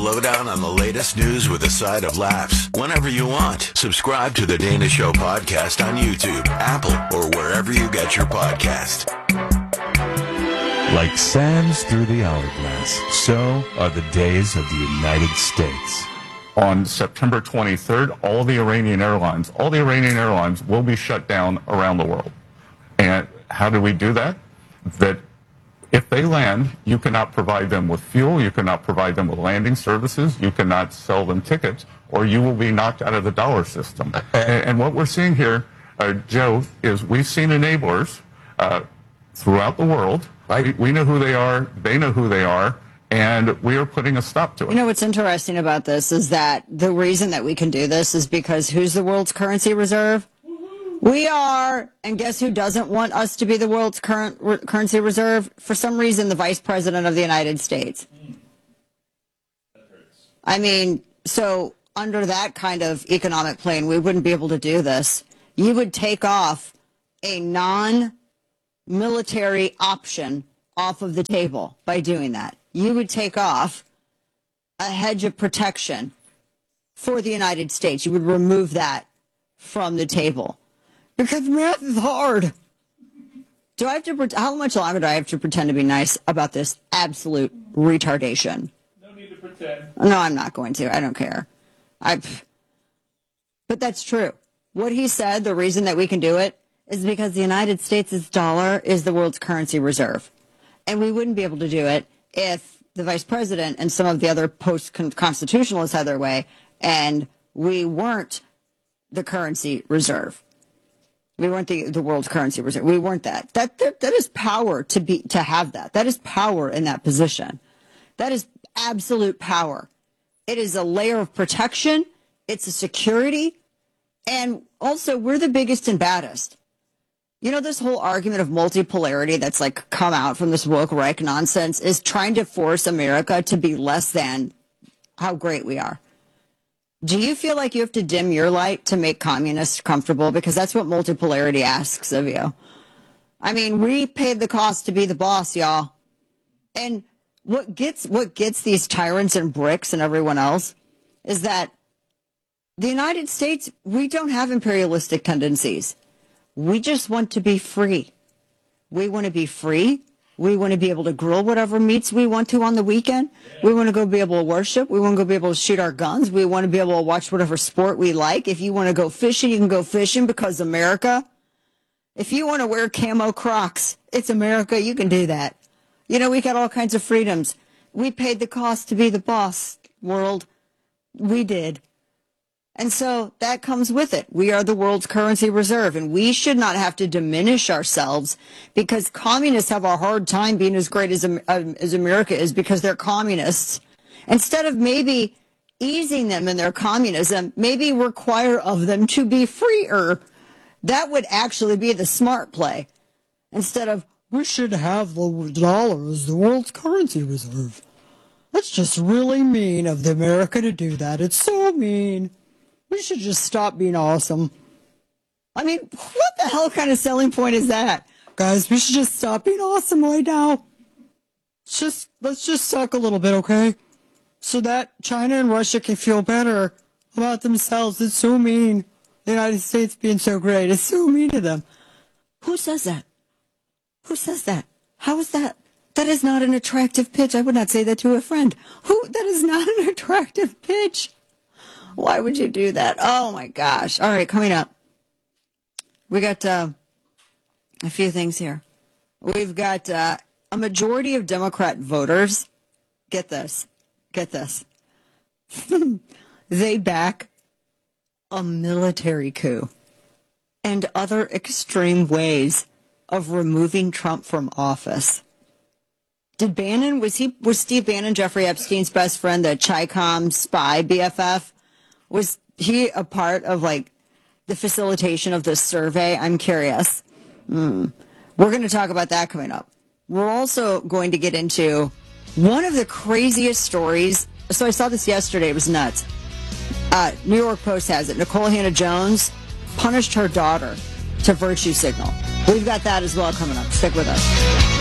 Lowdown on the latest news with a side of laughs. Whenever you want, subscribe to The Dana Show podcast on YouTube, Apple, or wherever you get your podcast. Like sands through the hourglass, so are the days of the United States. On September 23rd, all the Iranian airlines will be shut down around the world. And how do we do that? That if they land, you cannot provide them with fuel, you cannot provide them with landing services, you cannot sell them tickets, or you will be knocked out of the dollar system. And what we're seeing here, Joe, is we've seen enablers throughout the world. Right. We know who they are, they know who they are, and we are putting a stop to it. You know what's interesting about this is that the reason that we can do this is because who's the world's currency reserve? We are, and guess who doesn't want us to be the world's currency reserve? For some reason, the Vice President of the United States. I mean, so under that kind of economic plane, we wouldn't be able to do this. You would take off a non-military option off of the table by doing that. You would take off a hedge of protection for the United States. You would remove that from the table. Because math is hard. Do I have to? How much longer do I have to pretend to be nice about this absolute retardation? No need to pretend. No, I'm not going to. I don't care. But that's true. What he said, the reason that we can do it is because the United States' dollar is the world's currency reserve. And we wouldn't be able to do it if the vice president and some of the other post-constitutionalists had their way and we weren't the currency reserve. We weren't the world's currency reserve. We weren't that. That is power to have that. That is power in that position. That is absolute power. It is a layer of protection. It's a security. And also, we're the biggest and baddest. You know, this whole argument of multipolarity that's like come out from this woke Reich nonsense is trying to force America to be less than how great we are. Do you feel like you have to dim your light to make communists comfortable? Because that's what multipolarity asks of you. I mean, we paid the cost to be the boss, y'all. And what gets these tyrants and bricks and everyone else is that the United States, we don't have imperialistic tendencies. We just want to be free. We want to be free. We want to be able to grill whatever meats we want to on the weekend. We want to go be able to worship. We want to go be able to shoot our guns. We want to be able to watch whatever sport we like. If you want to go fishing, you can go fishing because America. If you want to wear camo Crocs, it's America. You can do that. You know, we got all kinds of freedoms. We paid the cost to be the boss, world. We did. And so that comes with it. We are the world's currency reserve, and we should not have to diminish ourselves because communists have a hard time being as great as America is because they're communists. Instead of maybe easing them in their communism, maybe require of them to be freer. That would actually be the smart play. Instead of, we should have the dollar as the world's currency reserve. That's just really mean of the America to do that. It's so mean. We should just stop being awesome. I mean, what the hell kind of selling point is that? Guys, we should just stop being awesome right now. Let's just suck a little bit, okay? So that China and Russia can feel better about themselves. It's so mean. The United States being so great. It's so mean to them. Who says that? Who says that? How is that? That is not an attractive pitch. I would not say that to a friend. That is not an attractive pitch. Why would you do that? Oh, my gosh. All right, coming up. We got a few things here. We've got a majority of Democrat voters. Get this. They back a military coup and other extreme ways of removing Trump from office. Did Bannon, was Steve Bannon, Jeffrey Epstein's best friend, the Chi-Com spy BFF? Was he a part of, like, the facilitation of this survey? I'm curious. We're going to talk about that coming up. We're also going to get into one of the craziest stories. So I saw this yesterday. It was nuts. New York Post has it. Nicole Hannah-Jones punished her daughter to virtue signal. We've got that as well coming up. Stick with us.